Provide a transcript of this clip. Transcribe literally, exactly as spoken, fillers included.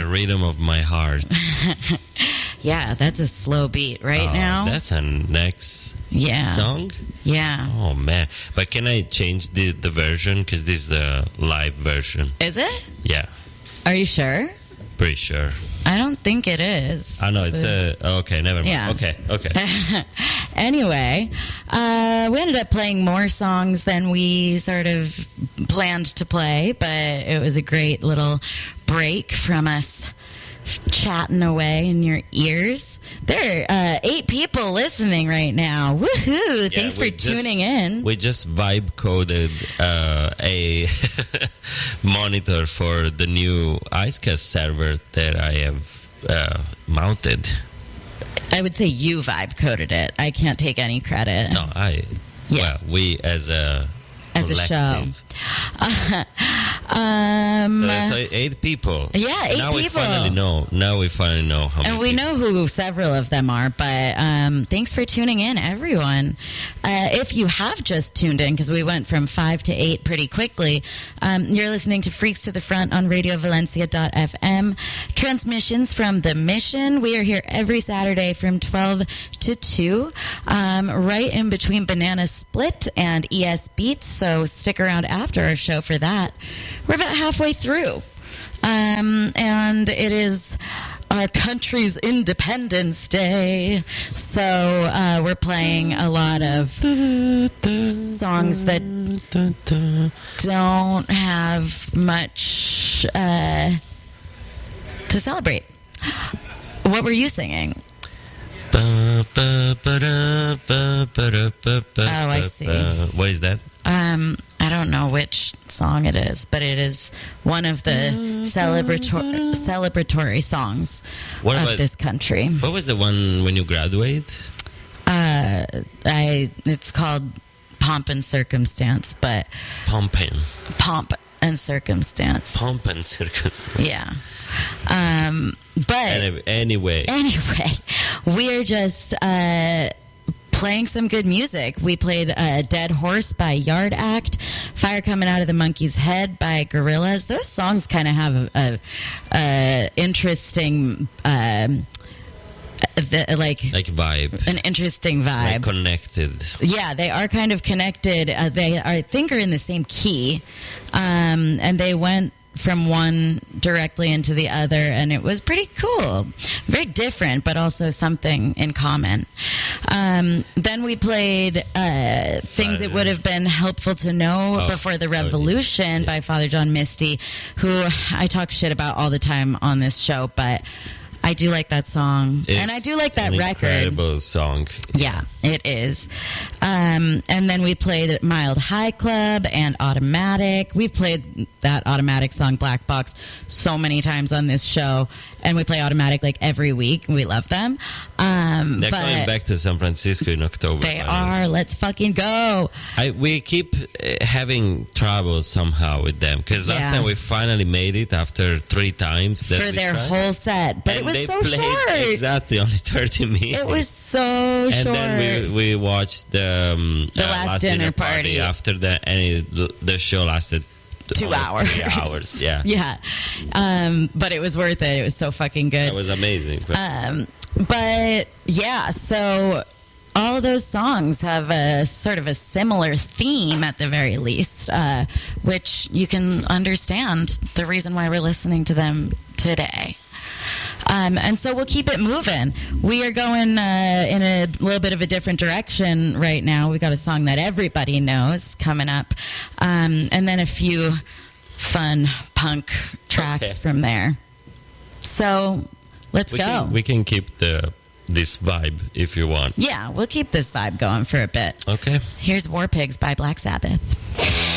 rhythm of my heart. Yeah, that's a slow beat right Oh, now. That's a next Yeah. song? Yeah. Oh, man. But can I change the, the version? Because this is the live version. Is it? Yeah, Are you sure? pretty sure. I don't think it is. I know, it's a... okay, never mind. Yeah. Okay, okay. Anyway, uh, we ended up playing more songs than we sort of planned to play, but it was a great little break from us chatting away in your ears. There are uh, eight people listening right now. Woohoo! Yeah, Thanks for we just- tuning in. We just vibe coded uh, a monitor for the new Icecast server that I have uh, mounted. I would say you vibe coded it. I can't take any credit. No, I. Yeah. Well, we as a As a show. collective. Um, So that's like eight people. Yeah, eight now people. we finally know. Now we finally know how many. and we people. know who several of them are, but um, thanks for tuning in, everyone. Uh, if you have just tuned in, because we went from five to eight pretty quickly, um, you're listening to Freaks to the Front on radio valencia dot f m. Transmissions from The Mission. We are here every Saturday from twelve to two, um, right in between Banana Split and E S Beats, so stick around after our show for that. We're about halfway through. Um, and it is our country's Independence Day. So uh, we're playing a lot of songs that don't have much uh, to celebrate. What were you singing? Oh, I see. What is that? Um, I don't know which song it is, but it is one of the celebrator- celebratory songs What of about- this country. What was the one when you graduate? Uh, I it's called Pomp and Circumstance, but Pumping. Pomp and Circumstance. Pomp and circus. Yeah. Um, but Any- Anyway. anyway, we're just uh, playing some good music. We played uh, Dead Horse by Yard Act, Fire Coming Out of the Monkey's Head by Gorillaz. Those songs kind of have a, a, a interesting, um, the, like, Like vibe. an interesting vibe. Like connected. Yeah, they are kind of connected. Uh, they are, I think, are in the same key, um, and they went from one directly into the other, and it was pretty cool. Very different, but also something in common. Um, then we played uh, Things That Would Have Been Helpful to Know Oh, Before the oh, yeah. Revolution by Father John Misty, who I talk shit about all the time on this show, but I do like that song. and I do like that an record. Incredible song. Yeah, it is. Um, and then we played Mild High Club and Automatic. We've played that Automatic song, Black Box, so many times on this show. And we play Automatic like every week. We love them. Um, They're but coming back to San Francisco in October. they by the way. are. Let's fucking go. I, we keep uh, having trouble somehow with them because last Yeah. time we finally made it after three times that For we their tried. whole set. But And it was they so played short. Exactly, only thirty minutes. It was so and short. then we we watched the, um, The Last Dinner Party. after that, and it, the show lasted Two almost hours. Three hours, yeah. Yeah. Um, but it was worth it. It was so fucking good. That was amazing. But Um, but yeah, so all of those songs have a sort of a similar theme at the very least, uh, which you can understand the reason why we're listening to them today. Um, and so we'll keep it moving. We are going uh, in a little bit of a different direction right now. We got a song that everybody knows coming up, um, and then a few fun punk tracks Okay. from there. So let's we go. can, we can keep the this vibe if you want. Yeah, we'll keep this vibe going for a bit. Okay. Here's War Pigs by Black Sabbath.